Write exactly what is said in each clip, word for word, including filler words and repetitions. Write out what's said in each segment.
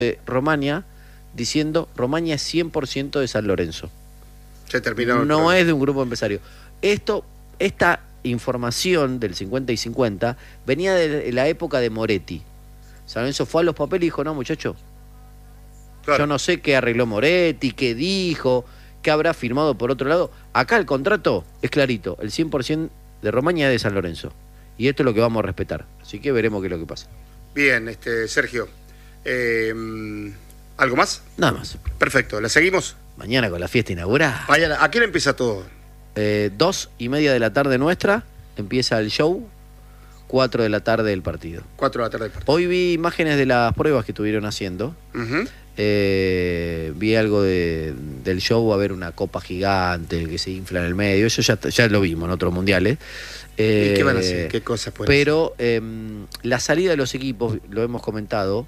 de Romaña diciendo Romaña es cien por ciento de San Lorenzo. Se terminó. No es de un grupo empresario. Esto, esta información del cincuenta y cincuenta venía de la época de Moretti. San Lorenzo fue a los papeles y dijo, no, muchacho, claro, yo no sé qué arregló Moretti, qué dijo, qué habrá firmado por otro lado. Acá el contrato es clarito, el cien por ciento de Romaña es de San Lorenzo. Y esto es lo que vamos a respetar. Así que veremos qué es lo que pasa. Bien, este Sergio. Eh, ¿Algo más? Nada más. Perfecto, ¿la seguimos? Mañana con la fiesta inaugurada. Mañana, ¿a qué hora empieza todo? Eh, dos y media de la tarde nuestra, empieza el show, cuatro de la tarde el partido. Cuatro de la tarde el partido. Hoy vi imágenes de las pruebas que estuvieron haciendo. Uh-huh. eh, vi algo de, del show, va a haber una copa gigante que se infla en el medio. Eso ya, ya lo vimos en otros mundiales. Eh, ¿Y qué van a hacer? ¿Qué cosas pueden Pero eh, la salida de los equipos, lo hemos comentado,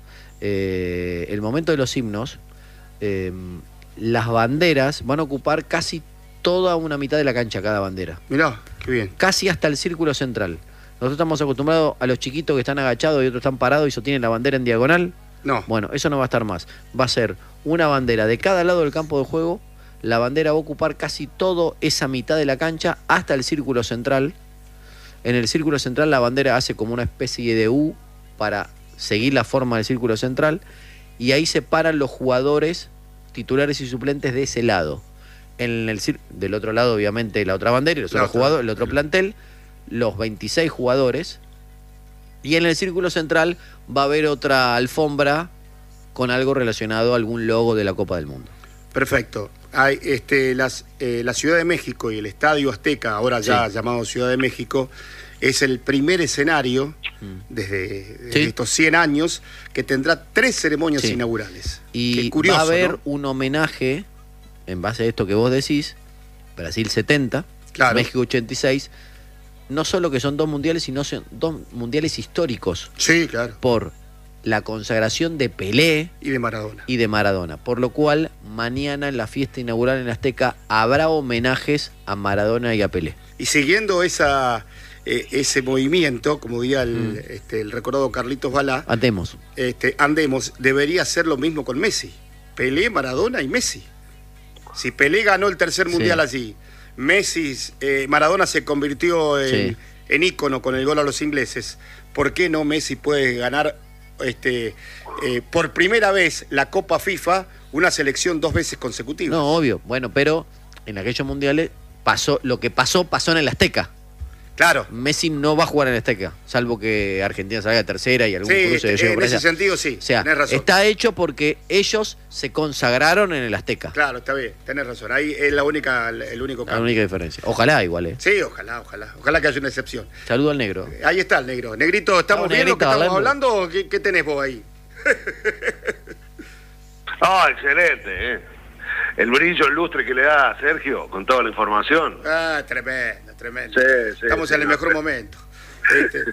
eh, el momento de los himnos, eh, las banderas van a ocupar casi toda una mitad de la cancha, cada bandera. Mirá, qué bien. Casi hasta el círculo central. Nosotros estamos acostumbrados a los chiquitos que están agachados y otros están parados y sostienen la bandera en diagonal. No. Bueno, eso no va a estar más. Va a ser una bandera de cada lado del campo de juego. La bandera va a ocupar casi toda esa mitad de la cancha hasta el círculo central. En el círculo central la bandera hace como una especie de U para seguir la forma del círculo central. Y ahí se paran los jugadores titulares y suplentes de ese lado. En el del otro lado, obviamente, la otra bandera y los otros jugadores, el otro plantel, los veintiséis jugadores. Y en el círculo central va a haber otra alfombra con algo relacionado a algún logo de la Copa del Mundo. Perfecto. Hay, este, las, eh, la Ciudad de México y el Estadio Azteca, ahora ya sí, llamado Ciudad de México, es el primer escenario mm. desde, desde sí. estos cien años que tendrá tres ceremonias sí. inaugurales. Y Qué curioso, va a haber, ¿no?, un homenaje, en base a esto que vos decís, Brasil setenta, claro, México ochenta y seis, no solo que son dos mundiales, sino son dos mundiales históricos. Sí, claro. Por la consagración de Pelé y de Maradona. Y de Maradona. Por lo cual, mañana en la fiesta inaugural en Azteca habrá homenajes a Maradona y a Pelé. Y siguiendo esa, eh, ese movimiento, como diría el, mm. este, el recordado Carlitos Balá, andemos. Este, andemos, debería ser lo mismo con Messi. Pelé, Maradona y Messi. Si Pelé ganó el tercer mundial sí. allí, Messi, eh, Maradona se convirtió en, sí. en ícono con el gol a los ingleses, ¿por qué no Messi puede ganar este, eh, por primera vez la Copa FIFA, una selección dos veces consecutivas? No, obvio. Bueno, pero en aquellos mundiales pasó lo que pasó, pasó en el Azteca. Claro. Messi no va a jugar en el Azteca, salvo que Argentina salga a tercera y algún sí, cruce de llego. En ese sentido, sí, o sea, tenés razón. Está hecho porque ellos se consagraron en el Azteca. Claro, está bien, tenés razón. Ahí es la única, el único cambio. La única diferencia. Ojalá igual, ¿eh? Sí, ojalá, ojalá. Ojalá que haya una excepción. Saludo al negro. Ahí está el negro. Negrito, ¿estamos bien lo que estamos hablando? ¿Qué, qué tenés vos ahí? Ah, oh, excelente, ¿eh? El brillo, el lustre que le da a Sergio con toda la información. Ah, tremendo, tremendo. Sí, sí, Estamos sí, en el no, mejor sí. momento. Este.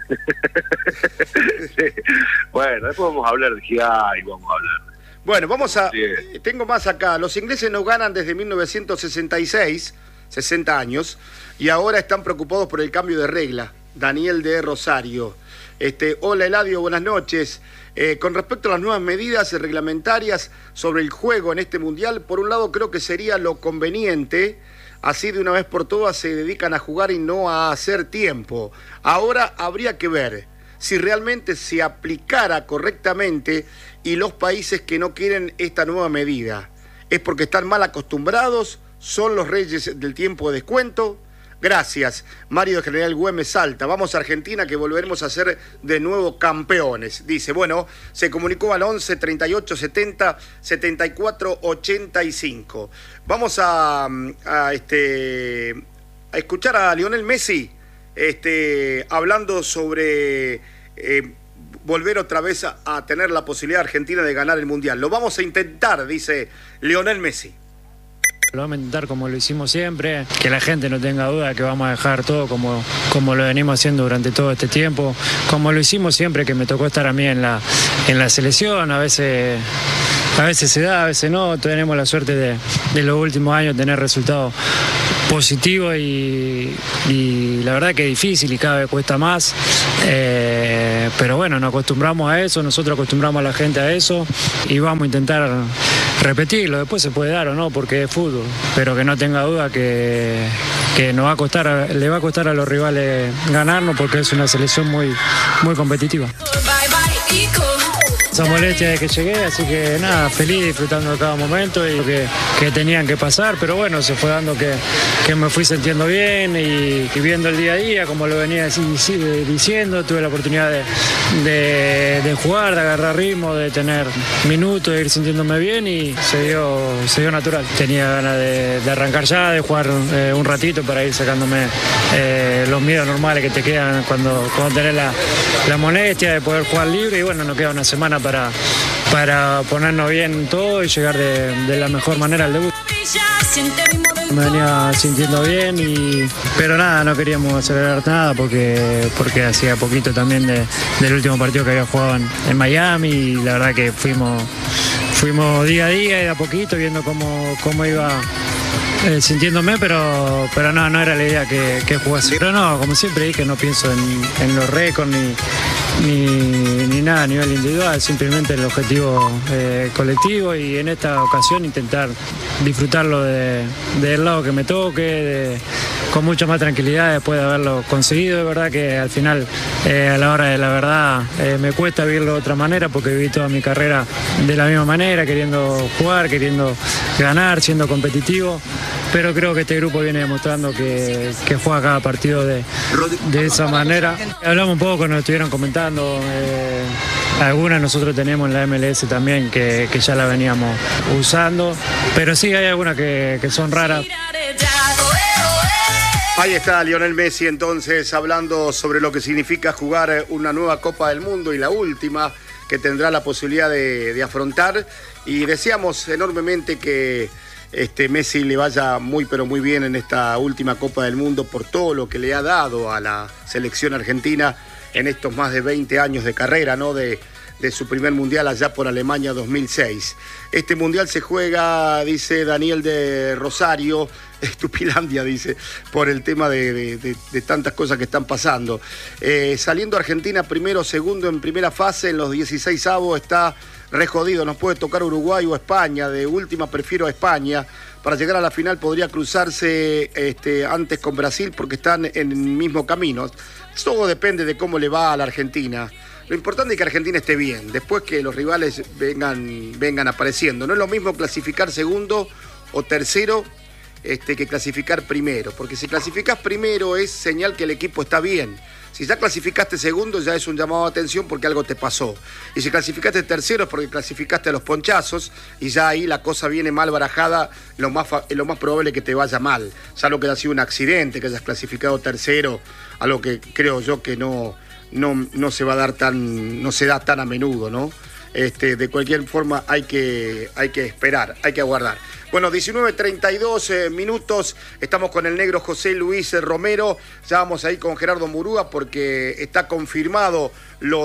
Sí. Bueno, después vamos a hablar de G I y vamos a hablar. Bueno, vamos a... Sí. Tengo más acá. Los ingleses no ganan desde mil novecientos sesenta y seis, sesenta años, y ahora están preocupados por el cambio de regla. Daniel de Rosario. Este, hola Eladio, buenas noches. Eh, con respecto a las nuevas medidas reglamentarias sobre el juego en este mundial, por un lado creo que sería lo conveniente, así de una vez por todas se dedican a jugar y no a hacer tiempo. Ahora habría que ver si realmente se aplicara correctamente y los países que no quieren esta nueva medida, ¿es porque están mal acostumbrados? ¿Son los reyes del tiempo de descuento? Gracias, Mario de General Güemes, Salta. Vamos a Argentina, que volveremos a ser de nuevo campeones. Dice, bueno, se comunicó al once, treinta y ocho, setenta, setenta y cuatro, ochenta y cinco. Vamos a, a, este, a escuchar a Lionel Messi este, hablando sobre eh, volver otra vez a, a tener la posibilidad argentina de ganar el Mundial. Lo vamos a intentar, dice Lionel Messi. Lo vamos a intentar como lo hicimos siempre, que la gente no tenga duda que vamos a dejar todo como, como lo venimos haciendo durante todo este tiempo, como lo hicimos siempre que me tocó estar a mí en la, en la selección. A veces a veces se da, a veces no. Tenemos la suerte de, de los últimos años tener resultados positivos y, y la verdad que es difícil y cada vez cuesta más. Eh, pero bueno, nos acostumbramos a eso, nosotros acostumbramos a la gente a eso y vamos a intentar repetirlo. Después se puede dar o no porque es fútbol, pero que no tenga duda que, que nos va a costar, le va a costar a los rivales ganarnos porque es una selección muy, muy competitiva. Esa molestia de que llegué, así que nada, feliz, disfrutando de cada momento y lo que, que tenían que pasar, pero bueno, se fue dando que, que me fui sintiendo bien y, y viendo el día a día, como lo venía diciendo, tuve la oportunidad de, de, de jugar, de agarrar ritmo, de tener minutos, de ir sintiéndome bien y se dio, se dio natural. Tenía ganas de, de arrancar ya, de jugar eh, un ratito para ir sacándome eh, los miedos normales que te quedan cuando, cuando tenés la, la molestia de poder jugar libre y bueno, nos queda una semana para Para, para ponernos bien todo y llegar de, de la mejor manera al debut. Me venía sintiendo bien, y, pero nada, no queríamos acelerar nada porque, porque hacía poquito también de, del último partido que había jugado en, en Miami y la verdad que fuimos, fuimos día a día y de a poquito viendo cómo, cómo iba eh, sintiéndome, pero, pero no, no era la idea que, que jugase. Pero no, como siempre dije, no pienso en, en los récords ni Ni, ni nada a nivel individual, simplemente el objetivo eh, colectivo y en esta ocasión intentar disfrutarlo de, del lado que me toque, de, con mucha más tranquilidad después de haberlo conseguido. Es verdad que al final, eh, a la hora de la verdad, eh, me cuesta vivirlo de otra manera porque viví toda mi carrera de la misma manera, queriendo jugar, queriendo ganar, siendo competitivo. Pero creo que este grupo viene demostrando que, que juega cada partido de, de esa manera. Hablamos un poco, nos estuvieron comentando, eh, algunas nosotros tenemos en la M L S también que, que ya la veníamos usando, pero sí hay algunas que, que son raras. Ahí está Lionel Messi entonces hablando sobre lo que significa jugar una nueva Copa del Mundo y la última que tendrá la posibilidad de, de afrontar, y deseamos enormemente que Este, Messi le vaya muy pero muy bien en esta última Copa del Mundo por todo lo que le ha dado a la selección argentina en estos más de veinte años de carrera, ¿no? De, de su primer mundial allá por Alemania dos mil seis. Este mundial se juega, dice Daniel de Rosario, Estupilandia, dice, por el tema de, de, de, de tantas cosas que están pasando. Eh, saliendo Argentina primero, segundo en primera fase, en los dieciséis avos está re jodido, nos puede tocar Uruguay o España, de última prefiero a España. Para llegar a la final podría cruzarse este, antes con Brasil porque están en el mismo camino. Todo depende de cómo le va a la Argentina. Lo importante es que Argentina esté bien, después que los rivales vengan, vengan apareciendo. No es lo mismo clasificar segundo o tercero este, que clasificar primero, porque si clasificás primero es señal que el equipo está bien. Si ya clasificaste segundo ya es un llamado de atención porque algo te pasó. Y si clasificaste tercero es porque clasificaste a los ponchazos y ya ahí la cosa viene mal barajada, lo más, lo más probable es que te vaya mal. Salvo que haya sido un accidente, que hayas clasificado tercero, algo que creo yo que no, no, no se va a dar tan, no se da tan a menudo, ¿no? Este, de cualquier forma hay que, hay que esperar, hay que aguardar. Bueno, diecinueve treinta y dos eh, minutos, estamos con el negro José Luis Romero, ya vamos ahí con Gerardo Murúa porque está confirmado lo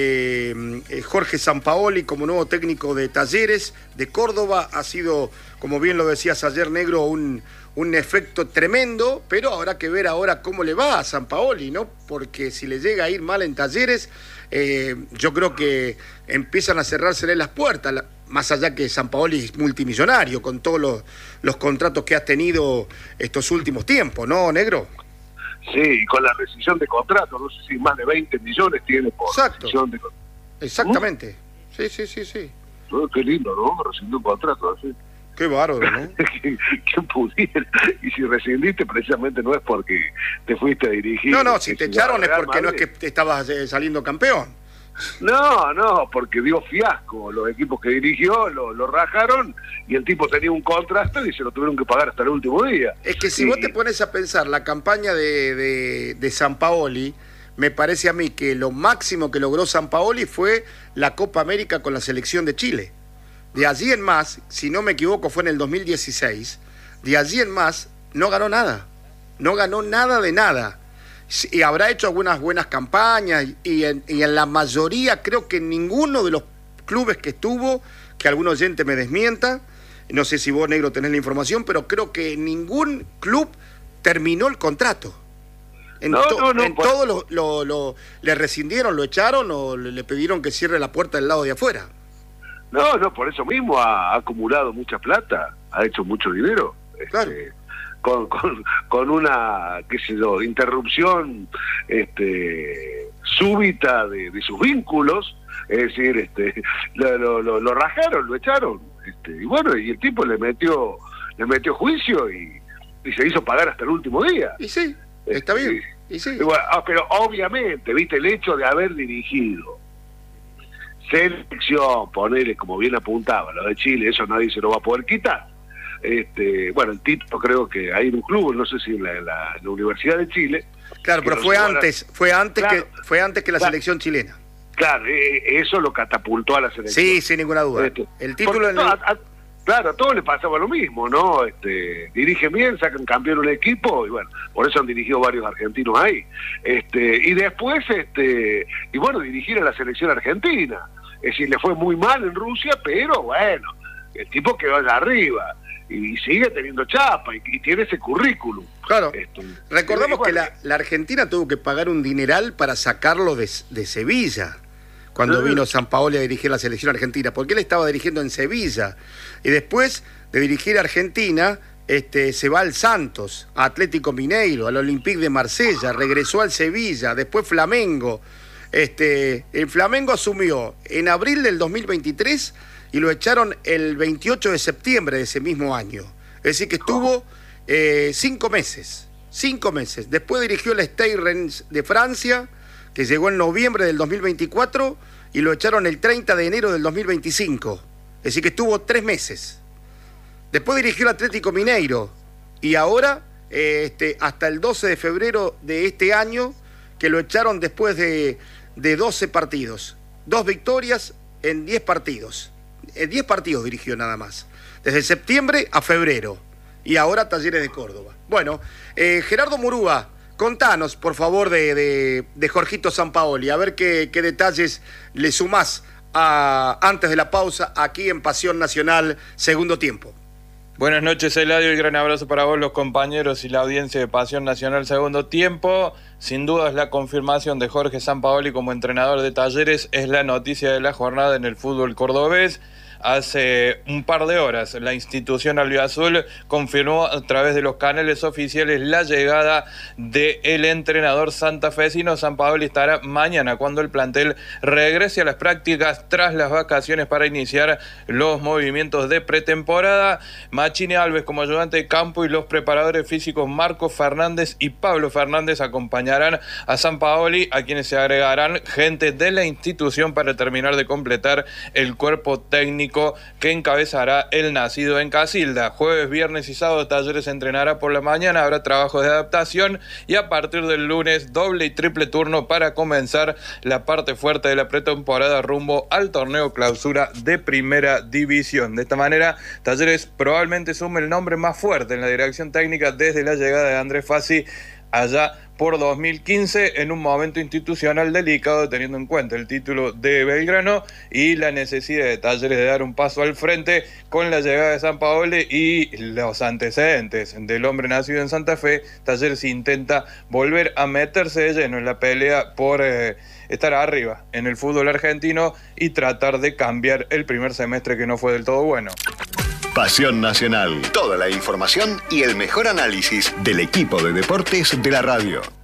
de eh, Jorge Sampaoli como nuevo técnico de Talleres de Córdoba. Ha sido, como bien lo decías ayer, negro, un, un efecto tremendo, pero habrá que ver ahora cómo le va a Sampaoli, ¿no? Porque si le llega a ir mal en Talleres, eh, yo creo que empiezan a cerrársele las puertas, la, más allá que Sampaoli es multimillonario con todos los, los contratos que ha tenido estos últimos tiempos, ¿no, negro? Sí, y con la rescisión de contrato, no sé si más de veinte millones tiene por Exacto. rescisión de Exactamente. ¿Mm? Sí, sí, sí, sí. Oh, qué lindo, ¿no? Rescindió un contrato así. Qué bárbaro, ¿no? ¿Quién pudiera? Y si rescindiste precisamente no es porque te fuiste a dirigir. No, no, si te echaron es porque Madrid. No es que te estabas eh, saliendo campeón. No, no, porque dio fiasco. Los equipos que dirigió lo, lo rajaron y el tipo tenía un contrato y se lo tuvieron que pagar hasta el último día. Es que si y... vos te pones a pensar la campaña de, de, de Sampaoli, me parece a mí que lo máximo que logró Sampaoli fue la Copa América con la selección de Chile. De allí en más, si no me equivoco fue en el dos mil dieciséis, de allí en más no ganó nada. No ganó nada de nada. Y habrá hecho algunas buenas campañas y en, y en la mayoría creo que ninguno de los clubes que estuvo que algún oyente me desmienta, no sé si vos, Negro, tenés la información, pero creo que ningún club terminó el contrato. En, no, to- no, no, en pues... todo lo, lo, lo, le rescindieron, lo echaron o le, le pidieron que cierre la puerta del lado de afuera. No, no, por eso mismo ha, ha acumulado mucha plata, ha hecho mucho dinero. Claro. Este, con, con, con una, qué sé yo, interrupción este, súbita de, de sus vínculos, es decir, este, lo, lo, lo, lo rajaron, lo echaron, este, y bueno, y el tipo le metió, le metió juicio y, y se hizo pagar hasta el último día. Y sí, está Este, bien. Y sí. y bueno, ah, pero obviamente, viste, el hecho de haber dirigido selección, ponerle como bien apuntaba, lo de Chile, eso nadie se lo va a poder quitar. Este, bueno, el título creo que hay en un club, no sé si en la, en la, en la Universidad de Chile. Claro, pero fue antes, fue antes claro, que fue antes que la claro, selección chilena. Claro, eh, eso lo catapultó a la selección. Sí, sin ninguna duda. Este, el título en el... a, a, claro, a todos les pasaba lo mismo, ¿no? Este, dirigen bien, sacan campeón un equipo y bueno, por eso han dirigido varios argentinos ahí. Este, y después, este, y bueno, dirigir a la selección argentina. Es decir, le fue muy mal en Rusia, pero bueno, el tipo quedó allá arriba y sigue teniendo chapa y, y tiene ese currículum. Claro. Esto, Recordamos bueno, que la, la Argentina tuvo que pagar un dineral para sacarlo de, de Sevilla cuando Ah. vino Sampaoli a dirigir la selección argentina, porque él estaba dirigiendo en Sevilla y después de dirigir a Argentina este, se va al Santos, a Atlético Mineiro, al Olympique de Marsella, regresó al Sevilla, después Flamengo. Este, el Flamengo asumió en abril del dos mil veintitrés y lo echaron el veintiocho de septiembre de ese mismo año. Es decir, que estuvo eh, cinco meses. Cinco meses. Después dirigió el Stade Reims de Francia, que llegó en noviembre del dos mil veinticuatro y lo echaron el treinta de enero del dos mil veinticinco. Es decir, que estuvo tres meses. Después dirigió el Atlético Mineiro y ahora, eh, este, hasta el doce de febrero de este año, que lo echaron después de... de doce partidos, dos victorias en diez partidos. En diez partidos dirigió nada más, desde septiembre a febrero, y ahora Talleres de Córdoba. Bueno, eh, Gerardo Murúa, contanos, por favor, de, de, de Jorgito Sampaoli, a ver qué, qué detalles le sumás a, antes de la pausa aquí en Pasión Nacional, segundo tiempo. Buenas noches, Eladio, y gran abrazo para vos, los compañeros y la audiencia de Pasión Nacional segundo tiempo. Sin duda es la confirmación de Jorge Sampaoli como entrenador de Talleres, es la noticia de la jornada en el fútbol cordobés. Hace un par de horas la institución albiazul confirmó a través de los canales oficiales la llegada del entrenador santafesino. Sampaoli estará mañana cuando el plantel regrese a las prácticas tras las vacaciones para iniciar los movimientos de pretemporada. Machine Alves como ayudante de campo y los preparadores físicos Marco Fernández y Pablo Fernández acompañarán a Sampaoli, a quienes se agregarán gente de la institución para terminar de completar el cuerpo técnico que encabezará el nacido en Casilda. Jueves, viernes y sábado Talleres entrenará por la mañana, habrá trabajos de adaptación y a partir del lunes doble y triple turno para comenzar la parte fuerte de la pretemporada rumbo al torneo clausura de primera división. De esta manera Talleres probablemente sume el nombre más fuerte en la dirección técnica desde la llegada de Andrés Fassi allá por dos mil quince, en un momento institucional delicado, teniendo en cuenta el título de Belgrano y la necesidad de Talleres de dar un paso al frente con la llegada de Sampaoli y los antecedentes del hombre nacido en Santa Fe. Talleres intenta volver a meterse de lleno en la pelea por eh, estar arriba en el fútbol argentino y tratar de cambiar el primer semestre que no fue del todo bueno. Pasión Nacional. Toda la información y el mejor análisis del equipo de deportes de la radio.